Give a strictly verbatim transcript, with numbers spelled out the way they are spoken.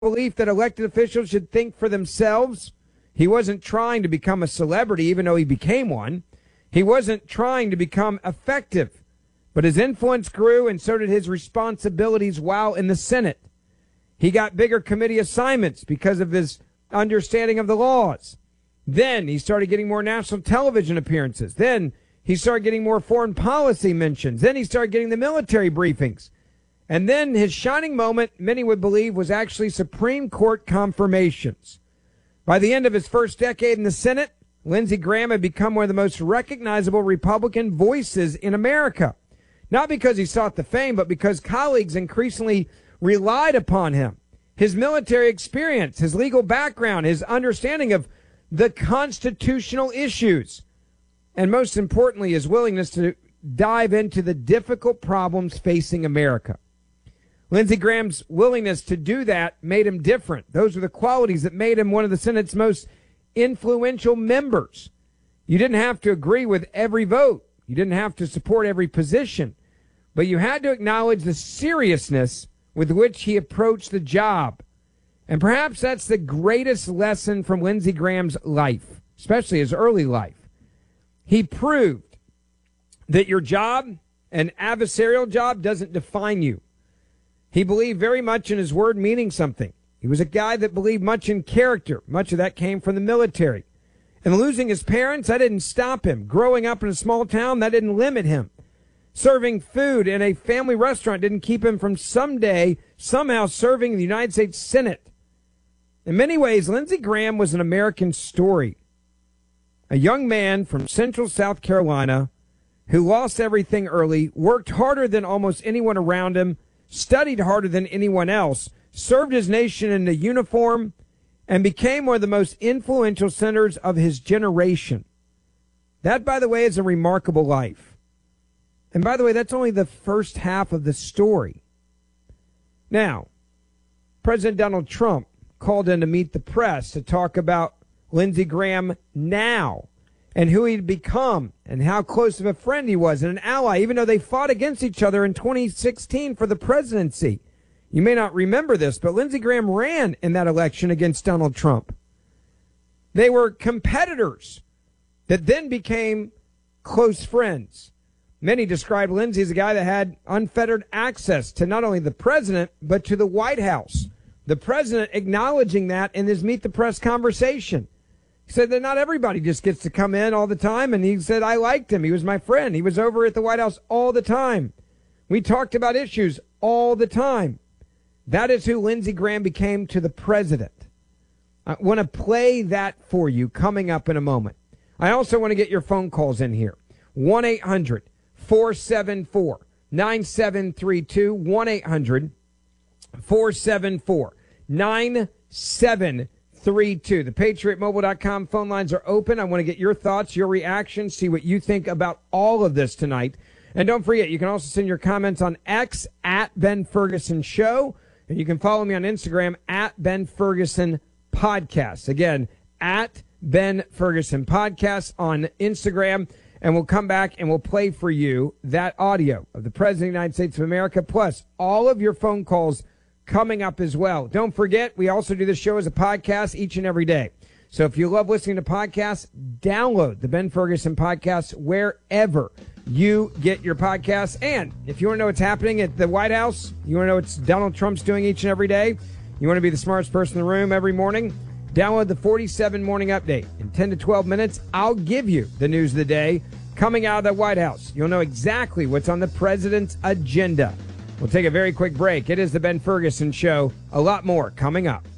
belief that elected officials should think for themselves. He wasn't trying to become a celebrity, even though he became one. He wasn't trying to become effective, but his influence grew, and so did his responsibilities while in the Senate. He got bigger committee assignments because of his understanding of the laws. Then he started getting more national television appearances. Then he started getting more foreign policy mentions. Then he started getting the military briefings. And then his shining moment, many would believe, was actually Supreme Court confirmations. By the end of his first decade in the Senate, Lindsey Graham had become one of the most recognizable Republican voices in America. Not because he sought the fame, but because colleagues increasingly relied upon him. His military experience, his legal background, his understanding of the constitutional issues, and most importantly, his willingness to dive into the difficult problems facing America. Lindsey Graham's willingness to do that made him different. Those were the qualities that made him one of the Senate's most influential members. You didn't have to agree with every vote. You didn't have to support every position. But you had to acknowledge the seriousness with which he approached the job. And perhaps that's the greatest lesson from Lindsey Graham's life, especially his early life. He proved that your job, an adversarial job, doesn't define you. He believed very much in his word meaning something. He was a guy that believed much in character. Much of that came from the military. And losing his parents, that didn't stop him. Growing up in a small town, that didn't limit him. Serving food in a family restaurant didn't keep him from someday, somehow serving the United States Senate. In many ways, Lindsey Graham was an American story. A young man from central South Carolina who lost everything early, worked harder than almost anyone around him, studied harder than anyone else, served his nation in a uniform, and became one of the most influential senators of his generation. That, by the way, is a remarkable life. And by the way, that's only the first half of the story. Now, President Donald Trump called in to meet the press to talk about Lindsey Graham now and who he'd become and how close of a friend he was and an ally, even though they fought against each other in twenty sixteen for the presidency. You may not remember this, but Lindsey Graham ran in that election against Donald Trump. They were competitors that then became close friends. Many described Lindsey as a guy that had unfettered access to not only the president, but to the White House. The president acknowledging that in his Meet the Press conversation. He said that not everybody just gets to come in all the time, and he said, I liked him. He was my friend. He was over at the White House all the time. We talked about issues all the time. That is who Lindsey Graham became to the president. I want to play that for you coming up in a moment. I also want to get your phone calls in here. one eight hundred four seven four nine seven three two. one eight hundred four seven four nine seven three two. The patriot mobile dot com phone lines are open. I want to get your thoughts, your reactions, see what you think about all of this tonight. And don't forget, you can also send your comments on X at Ben Ferguson Show. And you can follow me on Instagram at Ben Ferguson Podcast. Again, at Ben Ferguson Podcast on Instagram. And we'll come back and we'll play for you that audio of the President of the United States of America, plus all of your phone calls coming up as well. Don't forget, we also do this show as a podcast each and every day. So if you love listening to podcasts, download the Ben Ferguson Podcast wherever you get your podcasts. And if you want to know what's happening at the White House, you want to know what Donald Trump's doing each and every day, you want to be the smartest person in the room every morning, download the forty-seven Morning Update. In ten to twelve minutes, I'll give you the news of the day coming out of the White House. You'll know exactly what's on the president's agenda. We'll take a very quick break. It is the Ben Ferguson Show. A lot more coming up.